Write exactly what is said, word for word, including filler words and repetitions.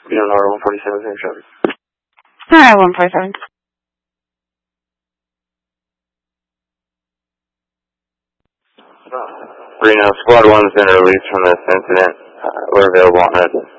You know, R one forty-seven, same traffic. Alright, one forty-seven. Reno, Squad one's been released from this incident. Uh, we're available on it.